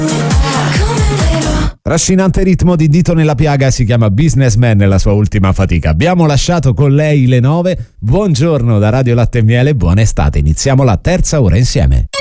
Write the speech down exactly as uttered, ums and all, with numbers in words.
Trascinante ritmo di Dito nella piaga, si chiama Businessman nella sua ultima fatica. Abbiamo lasciato con lei le nove. Buongiorno da Radio Latte e Miele, buona estate. Iniziamo la terza ora insieme.